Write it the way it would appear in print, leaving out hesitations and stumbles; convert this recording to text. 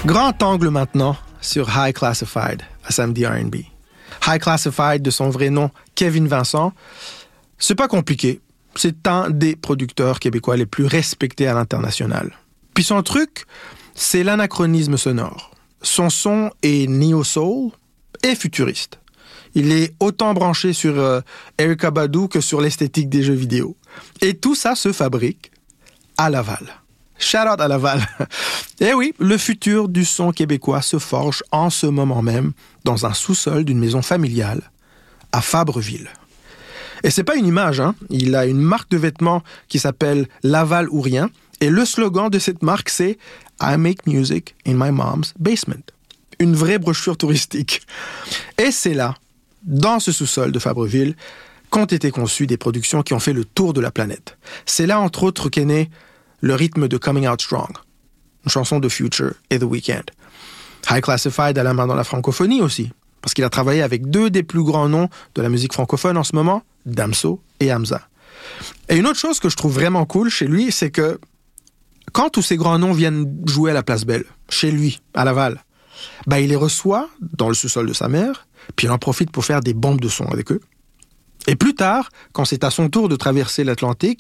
Grand angle maintenant sur High Classified à Samedi R&B. High Classified, de son vrai nom, Kevin Vincent. C'est pas compliqué. C'est un des producteurs québécois les plus respectés à l'international. Puis son truc, c'est l'anachronisme sonore. Son son est neo-soul et futuriste. Il est autant branché sur Erykah Badu que sur l'esthétique des jeux vidéo. Et tout ça se fabrique à Laval. Shout out à Laval. Eh oui, le futur du son québécois se forge en ce moment même dans un sous-sol d'une maison familiale à Fabreville. Et c'est pas une image, hein. Il a une marque de vêtements qui s'appelle Laval ou rien. Et le slogan de cette marque, c'est « I make music in my mom's basement ». Une vraie brochure touristique. Et c'est là, dans ce sous-sol de Fabreville, qu'ont été conçues des productions qui ont fait le tour de la planète. C'est là, entre autres, qu'est né le rythme de Coming Out Strong, une chanson de Future et The Weeknd. High Classified a la main dans la francophonie aussi, parce qu'il a travaillé avec deux des plus grands noms de la musique francophone en ce moment, Damso et Hamza. Et une autre chose que je trouve vraiment cool chez lui, c'est que quand tous ces grands noms viennent jouer à la Place Belle, chez lui, à Laval, il les reçoit dans le sous-sol de sa mère, puis il en profite pour faire des bombes de son avec eux. Et plus tard, quand c'est à son tour de traverser l'Atlantique,